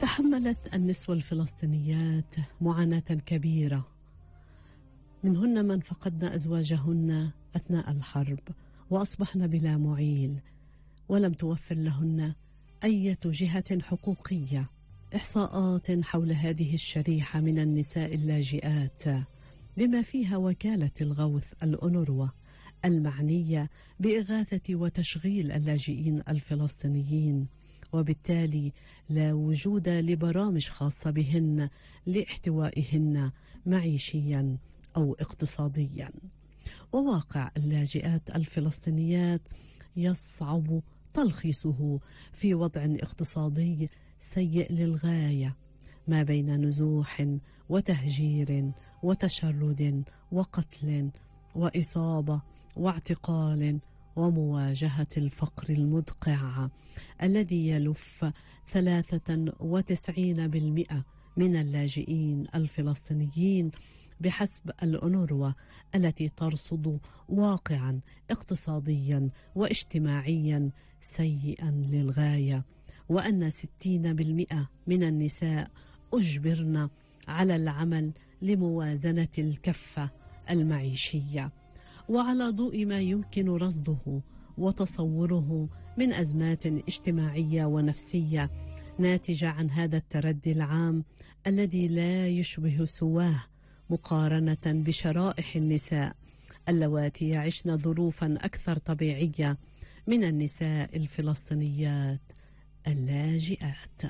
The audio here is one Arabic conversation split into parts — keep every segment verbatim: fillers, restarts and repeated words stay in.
تحملت النسوة الفلسطينيات معاناة كبيرة، منهن من فقدن أزواجهن أثناء الحرب وأصبحن بلا معيل، ولم توفر لهن أي جهة حقوقية. إحصاءات حول هذه الشريحة من النساء اللاجئات، بما فيها وكالة الغوث الأونروا المعنية بإغاثة وتشغيل اللاجئين الفلسطينيين، وبالتالي لا وجود لبرامج خاصة بهن لاحتوائهن معيشيا أو اقتصاديا. وواقع اللاجئات الفلسطينيات يصعب تلخيصه في وضع اقتصادي سيء للغاية، ما بين نزوح وتهجير وتشرد وقتل وإصابة واعتقال ومواجهة الفقر المدقع الذي يلف ثلاثة وتسعين بالمئة من اللاجئين الفلسطينيين بحسب الأونروا، التي ترصد واقعا اقتصاديا واجتماعيا سيئا للغاية، وأن ستين بالمئة من النساء أجبرن على العمل لموازنة الكفة المعيشية. وعلى ضوء ما يمكن رصده وتصوره من أزمات اجتماعية ونفسية ناتجة عن هذا التردي العام الذي لا يشبه سواه مقارنة بشرائح النساء اللواتي يعشن ظروفا أكثر طبيعية من النساء الفلسطينيات اللاجئات.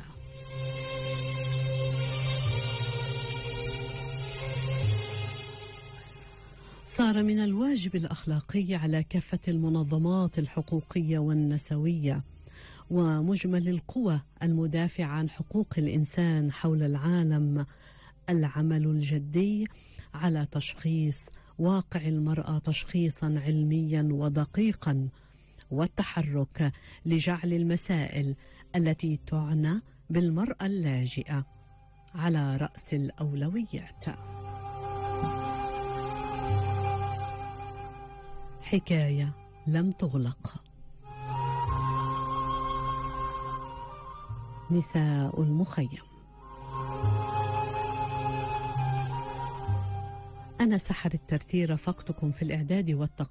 صار من الواجب الأخلاقي على كافة المنظمات الحقوقية والنسوية ومجمل القوى المدافعة عن حقوق الإنسان حول العالم العمل الجدي على تشخيص واقع المرأة تشخيصا علميا ودقيقا، والتحرك لجعل المسائل التي تعنى بالمرأة اللاجئة على رأس الأولويات. حكاية لم تغلق. نساء المخيم. أنا سحر الترتير، رافقتكم في الإعداد والتقديم.